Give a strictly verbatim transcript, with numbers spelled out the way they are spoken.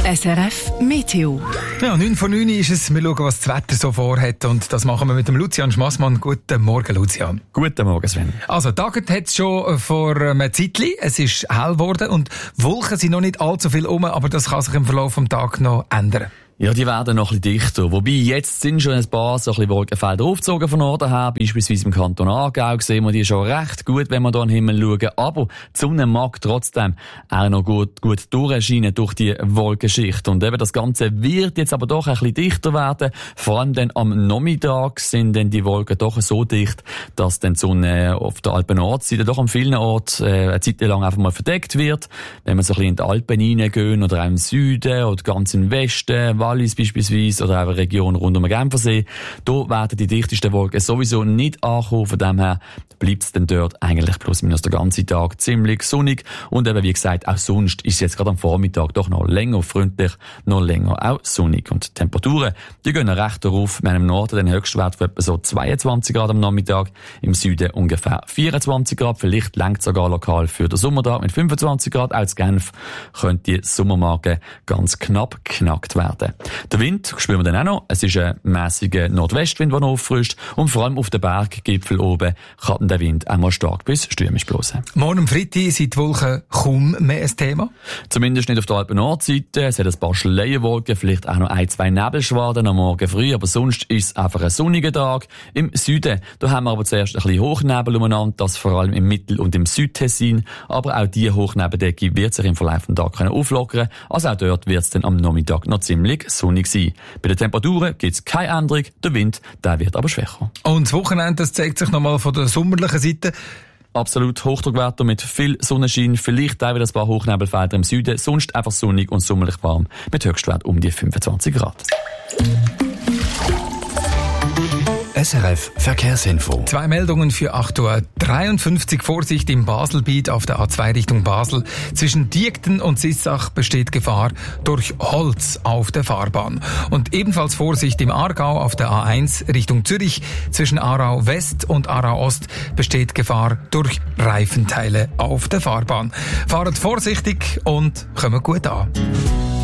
S R F Meteo. Ja, neun von neun ist es. Wir schauen, was das Wetter so vorhat. Und das machen wir mit dem Lucian Schmassmann. Guten Morgen, Lucian. Guten Morgen, Sven. Also, Tagert hat es schon vor einem Zeitchen. Es ist hell geworden und Wolken sind noch nicht allzu viel um, aber das kann sich im Verlauf des Tages noch ändern. Ja, die werden noch ein bisschen dichter. Wobei, jetzt sind schon ein paar so ein bisschen Wolkenfelder aufgezogen von Norden her. Beispielsweise im Kanton Aargau sehen wir die schon recht gut, wenn wir hier in den Himmel schauen. Aber die Sonne mag trotzdem auch noch gut, gut durchscheinen durch die Wolkenschicht. Und eben das Ganze wird jetzt aber doch ein bisschen dichter werden. Vor allem dann am Nachmittag sind dann die Wolken doch so dicht, dass dann die Sonne auf der Alpen-Nordseite doch an vielen Orten äh, eine Zeit lang einfach mal verdeckt wird. Wenn wir so ein bisschen in die Alpen reingehen oder auch im Süden oder ganz im Westen, Wallis beispielsweise oder auch eine Region rund um den Genfersee, da werden die dichtesten Wolken sowieso nicht ankommen. Von dem her bleibt es dann dort eigentlich plus minus den ganzen Tag ziemlich sonnig. Und eben, wie gesagt, auch sonst ist es jetzt gerade am Vormittag doch noch länger freundlich, noch länger auch sonnig. Und die Temperaturen, die gehen recht darauf. Wir haben im Norden den Höchstwert von etwa so zweiundzwanzig Grad am Nachmittag, im Süden ungefähr vierundzwanzig Grad. Vielleicht lenkt sogar lokal für den Sommertag mit fünfundzwanzig Grad. Auch in Genf könnte die Sommermarke ganz knapp geknackt werden. Der Wind spüren wir dann auch noch. Es ist ein mäßiger Nordwestwind, der noch auffrischt. Und vor allem auf den Berggipfel oben kann der Wind einmal stark bis stürmisch blosen. Morgen am Freitag sind die Wolken kaum mehr ein Thema. Zumindest nicht auf der Alpen-Nordseite. Es hat ein paar Schleierwolken, vielleicht auch noch ein, zwei Nebelschwaden am Morgen früh. Aber sonst ist es einfach ein sonniger Tag. Im Süden, da haben wir aber zuerst ein bisschen Hochnebel umeinander. Das vor allem im Mittel- und im Südtessin. Aber auch diese Hochnebeldecke wird sich im Verlauf des Tages auflockern. Also auch dort wird es dann am Nachmittag noch ziemlich sonnig sein. Bei den Temperaturen gibt es keine Änderung, der Wind, der wird aber schwächer. Und das Wochenende, das zeigt sich nochmal von der sommerlichen Seite. Absolut Hochdruckwetter mit viel Sonnenschein, vielleicht auch wieder ein paar Hochnebelfelder im Süden, sonst einfach sonnig und sommerlich warm mit Höchstwert um die fünfundzwanzig Grad. S R F Verkehrsinfo. Zwei Meldungen für acht Uhr dreiundfünfzig. Vorsicht im Baselbiet auf der A zwei Richtung Basel. Zwischen Diekten und Sissach besteht Gefahr durch Holz auf der Fahrbahn. Und ebenfalls Vorsicht im Aargau auf der A eins Richtung Zürich. Zwischen Aarau West und Aarau Ost besteht Gefahr durch Reifenteile auf der Fahrbahn. Fahrt vorsichtig und kommt gut an.